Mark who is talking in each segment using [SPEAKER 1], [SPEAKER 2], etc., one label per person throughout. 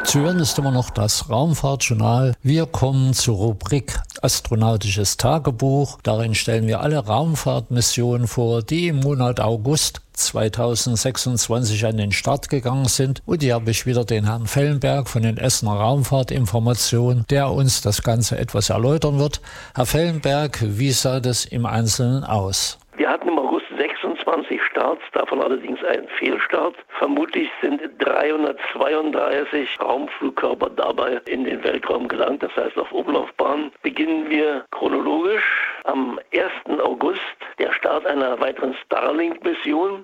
[SPEAKER 1] Zu hören ist immer noch das Raumfahrtjournal. Wir kommen zur Rubrik Astronautisches Tagebuch. Darin stellen wir alle Raumfahrtmissionen vor, die im Monat August 2026 an den Start gegangen sind. Und hier habe ich wieder den Herrn Fellenberg von den Essener Raumfahrtinformationen, der uns das Ganze etwas erläutern wird. Herr Fellenberg, wie sah das im Einzelnen aus?
[SPEAKER 2] Wir hatten im August 26 Starts, davon allerdings ein Fehlstart. Vermutlich sind 332 Raumflugkörper dabei in den Weltraum gelangt, das heißt auf Umlaufbahn. Beginnen wir chronologisch. Am 1. August der Start einer weiteren Starlink-Mission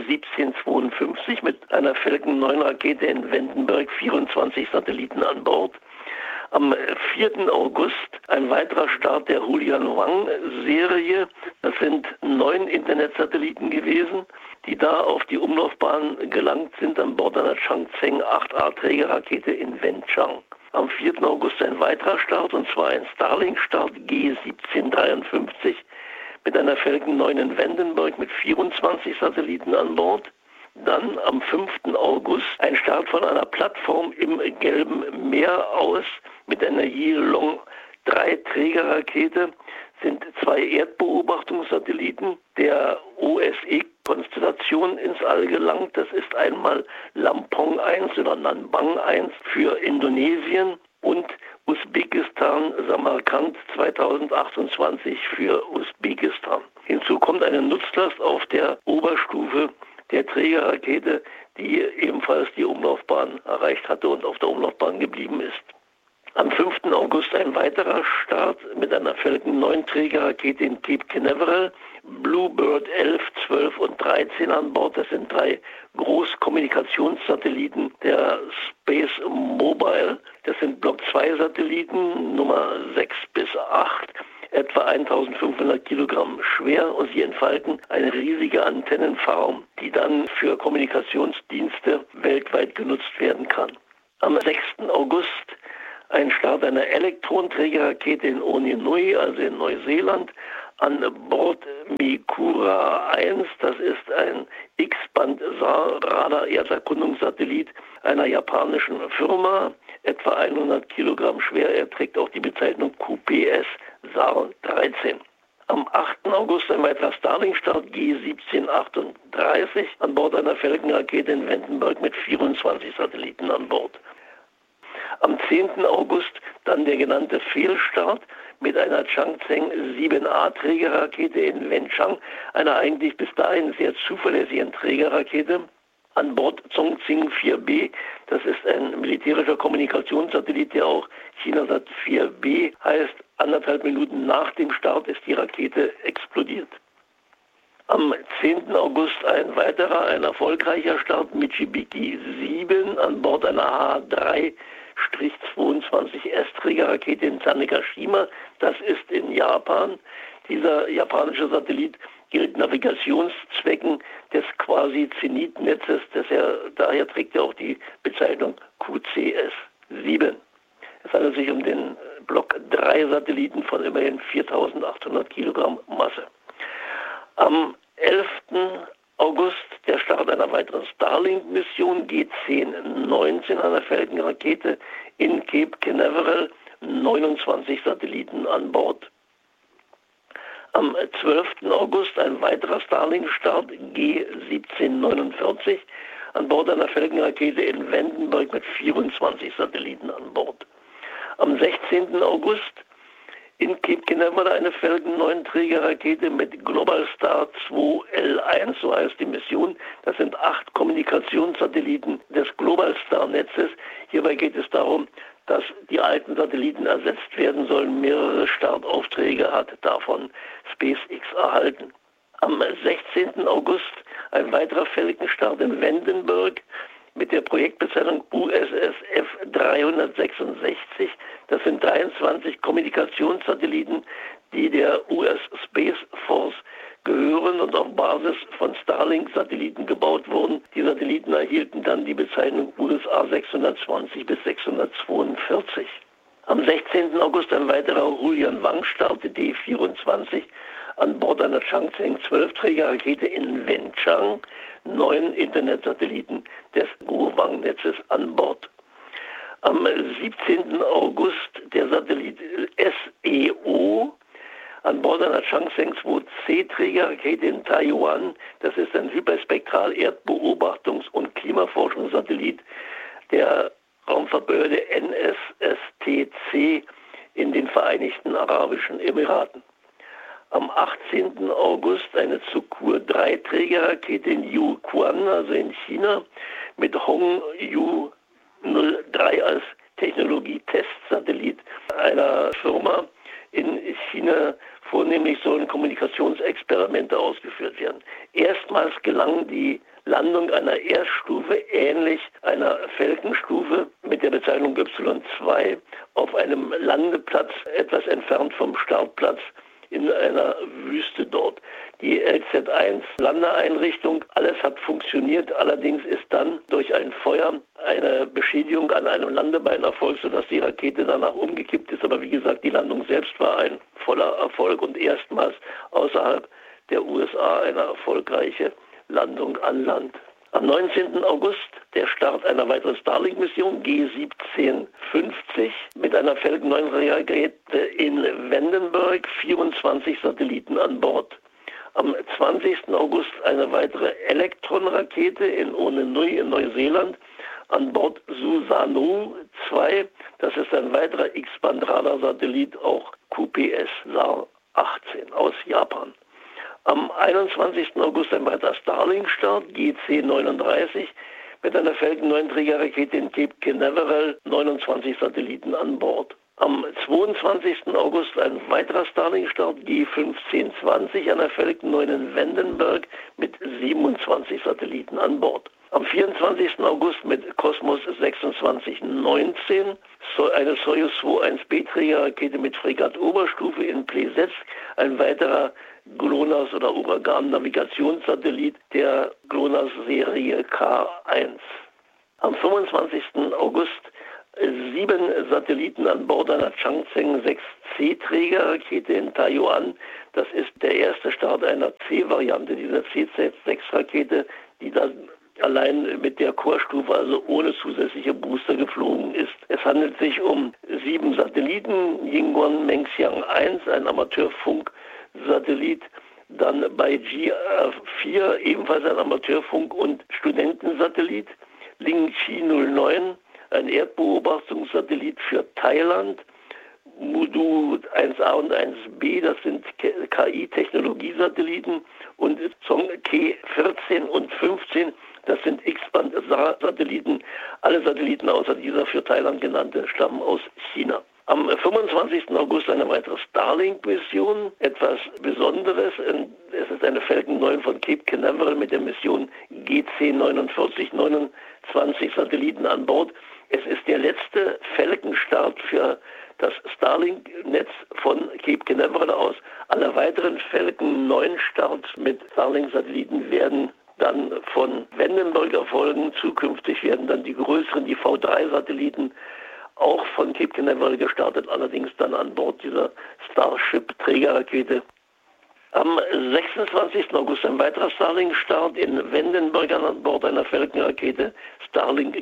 [SPEAKER 2] G1752 mit einer Falcon 9 Rakete in Vandenberg, 24 Satelliten an Bord. Am 4. August ein weiterer Start der Hulian-Wang-Serie. Das sind 9 Internetsatelliten gewesen, die da auf die Umlaufbahn gelangt sind an Bord einer Changzheng 8A-Trägerrakete in Wenchang. Am 4. August ein weiterer Start, und zwar ein Starlink-Start G1753 mit einer Falcon 9 in Vandenberg mit 24 Satelliten an Bord. Dann am 5. August ein Start von einer Plattform im Gelben Meer aus mit einer Yilong 3 Trägerrakete. Sind 2 Erdbeobachtungssatelliten der OSE-Konstellation ins All gelangt. Das ist einmal Lampong 1 oder Nanbang 1 für Indonesien und Usbekistan Samarkand 2028 für Usbekistan. Hinzu kommt eine Nutzlast auf der Oberstufe der Trägerrakete, die ebenfalls die Umlaufbahn erreicht hatte und auf der Umlaufbahn geblieben ist. Am 5. August ein weiterer Start mit einer Falcon 9 Trägerrakete in Cape Canaveral, Bluebird 11, 12 und 13 an Bord. Das sind 3 Großkommunikationssatelliten der Space Mobile. Das sind Block 2 Satelliten, Nummer 6 bis 8. Etwa 1500 Kilogramm schwer, und sie entfalten eine riesige Antennenfarm, die dann für Kommunikationsdienste weltweit genutzt werden kann. Am 6. August ein Start einer Elektronträgerrakete in Oninui, also in Neuseeland, an Bord Mikura 1. Das ist ein X-Band-Radar-Erderkundungssatellit einer japanischen Firma, etwa 100 Kilogramm schwer. Er trägt auch die Bezeichnung QPS SAR 13. Am 8. August ein weiterer Starlink-Start G1738 an Bord einer Falcon-Rakete in Vandenberg mit 24 Satelliten an Bord. Am 10. August dann der genannte Fehlstart mit einer Changzheng 7A Trägerrakete in Wenchang, einer eigentlich bis dahin sehr zuverlässigen Trägerrakete. An Bord Zhongxing 4B, das ist ein militärischer Kommunikationssatellit, der auch Chinasat 4B heißt. 1,5 Minuten nach dem Start ist die Rakete explodiert. Am 10. August ein weiterer, ein erfolgreicher Start, Michibiki 7 an Bord einer H3-22S-Trägerrakete in Tanegashima, das ist in Japan. Dieser japanische Satellit gilt Navigationszwecken des Quasi-Zenit-Netzes, daher trägt er auch die Bezeichnung QCS-7. Es handelt sich um den Block 3 Satelliten von immerhin 4.800 Kilogramm Masse. Am 11. August der Start einer weiteren Starlink-Mission G1019 einer Falcon-Rakete in Cape Canaveral, 29 Satelliten an Bord. Am 12. August ein weiterer Starlink-Start G1749 an Bord einer Falcon-Rakete in Vandenberg mit 24 Satelliten an Bord. Am 16. August in Cape Canaveral eine Falcon 9 Trägerrakete mit Globalstar 2L1, so heißt die Mission. Das sind 8 Kommunikationssatelliten des Globalstar-Netzes. Hierbei geht es darum, dass die alten Satelliten ersetzt werden sollen. Mehrere Startaufträge hat davon SpaceX erhalten. Am 16. August ein weiterer Falcon-Start in Vandenberg mit der Projektbezeichnung USSF 366. Das sind 23 Kommunikationssatelliten, die der US Space Force gehören und auf Basis von Starlink-Satelliten gebaut wurden. Die Satelliten erhielten dann die Bezeichnung USA 620 bis 642. Am 16. August ein weiterer Hulian-Wang-Start, D24, an Bord einer Changzheng 12-Trägerrakete in Wenchang, 9 Internetsatelliten des Guowang-Netzes an Bord. Am 17. August der Satellit SEO an Bord einer Changzheng 2C-Trägerrakete in Taiwan. Das ist ein Hyperspektral-Erdbeobachtungs- und Klimaforschungssatellit der Raumfahrtbehörde NSSTC in den Vereinigten Arabischen Emiraten. Am 18. August eine Zhukur 3-Trägerrakete in Yuquan, also in China, mit Hongyu 03 als Technologie-Testsatellit einer Firma in China. Vornehmlich sollen Kommunikationsexperimente ausgeführt werden. Erstmals gelang die Landung einer Erststufe ähnlich einer Falcon-Stufe mit der Bezeichnung Y2 auf einem Landeplatz etwas entfernt vom Startplatz in einer Wüste dort. Die LZ-1 Landeeinrichtung, alles hat funktioniert, allerdings ist dann durch ein Feuer eine Beschädigung an einem Landebein erfolgt, sodass die Rakete danach umgekippt ist. Aber wie gesagt, die Landung selbst war ein voller Erfolg und erstmals außerhalb der USA eine erfolgreiche Landung an Land. Am 19. August der Start einer weiteren Starlink-Mission G1750 mit einer Falcon 9-Rakete in Vandenberg, 24 Satelliten an Bord. Am 20. August eine weitere Elektron-Rakete in Onenui in Neuseeland an Bord Susanoo 2. Das ist ein weiterer X-Band-Radar-Satellit, auch QPS-SAR 18 aus Japan. Am 21. August ein weiterer Starlink-Start, GC39, mit einer Falcon 9-Trägerrakete in Cape Canaveral, 29 Satelliten an Bord. Am 22. August ein weiterer Starlink-Start, G1520, einer Falcon 9 in Vandenberg mit 27 Satelliten an Bord. Am 24. August mit Cosmos 2619 eine Soyuz 21B-Trägerrakete mit Fregatt-Oberstufe in Plesetsk, ein weiterer GLONASS oder Uragan-Navigationssatellit der GLONASS-Serie K1. Am 25. August 7 Satelliten an Bord einer Changzheng 6C-Trägerrakete in Taiwan. Das ist der erste Start einer C-Variante dieser CZ-6-Rakete, die dann allein mit der Core-Stufe, also ohne zusätzliche Booster, geflogen ist. Es handelt sich um 7 Satelliten, Yingguan Mengxiang 1, ein Amateurfunksatellit, dann bei G4 ebenfalls ein Amateurfunk- und Studentensatellit, Lingqi 09, ein Erdbeobachtungssatellit für Thailand, Mudu 1A und 1B, das sind KI-Technologiesatelliten, und Zhongke 14 und 15, das sind X-Band-Satelliten. Alle Satelliten außer dieser für Thailand genannte stammen aus China. Am 25. August eine weitere Starlink-Mission, etwas Besonderes. Es ist eine Falcon 9 von Cape Canaveral mit der Mission GC49, 29 Satelliten an Bord. Es ist der letzte Falcon-Start für das Starlink-Netz von Cape Canaveral aus. Alle weiteren Falcon 9-Starts mit Starlink-Satelliten werden dann von Vandenberg erfolgen. Zukünftig werden dann die größeren, die V3-Satelliten, auch von Cape Canaveral gestartet, allerdings dann an Bord dieser Starship-Trägerrakete. Am 26. August ein weiterer Starlink-Start in Vandenberg an Bord einer Falcon-Rakete, Starlink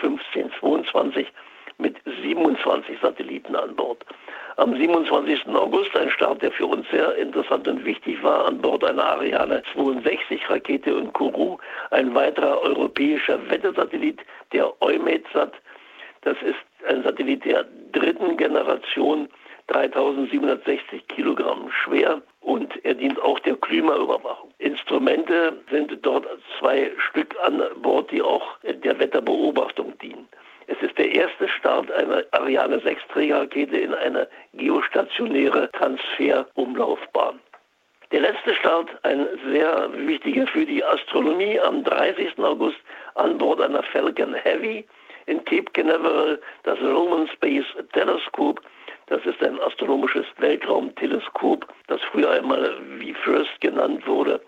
[SPEAKER 2] G1522 mit 27 Satelliten an Bord. Am 27. August ein Start, der für uns sehr interessant und wichtig war, an Bord einer Ariane 62 Rakete in Kourou, ein weiterer europäischer Wettersatellit, der EUMETSAT. Das ist ein Satellit der 3. Generation, 3760 Kilogramm schwer, und er dient auch der Klimaüberwachung. Instrumente sind dort 2 Stück an Bord, die auch der Wetterbeobachtung dienen. Es ist der erste Start einer Ariane 6 Trägerrakete in eine geostationäre Transferumlaufbahn. Der letzte Start, ein sehr wichtiger für die Astronomie, am 30. August an Bord einer Falcon Heavy in Cape Canaveral, das Roman Space Telescope. Das ist ein astronomisches Weltraumteleskop, das früher einmal VFIRST genannt wurde,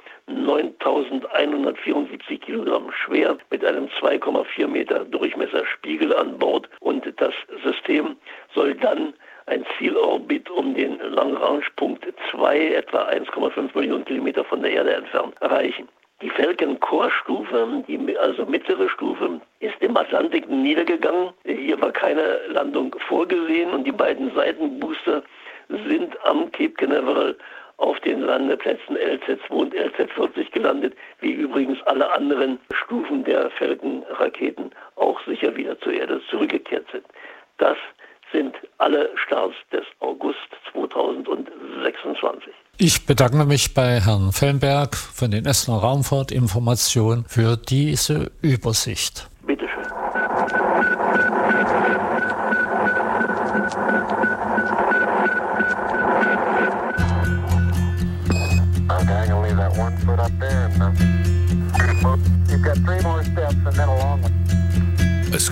[SPEAKER 2] 9.174 Kilogramm schwer, mit einem 2,4 Meter Durchmesserspiegel an Bord. Und das System soll dann ein Zielorbit um den Lagrange-Punkt 2, etwa 1,5 Millionen Kilometer von der Erde entfernt, erreichen. Die Falcon-Core-Stufe, also mittlere Stufe, ist im Atlantik niedergegangen. Hier war keine Landung vorgesehen und die beiden Seitenbooster sind am Cape Canaveral auf den Landeplätzen LZ-2 und LZ-40 gelandet, wie übrigens alle anderen Stufen der Falcon-Raketen auch sicher wieder zur Erde zurückgekehrt sind. Das sind alle Starts des August 2026.
[SPEAKER 1] Ich bedanke mich bei Herrn Fellenberg von den Essener Raumfahrtinformationen für diese Übersicht.
[SPEAKER 2] Bitte schön.
[SPEAKER 3] Okay, I'm gonna leave that 1 foot up there and you've got 3 more steps and then a long one.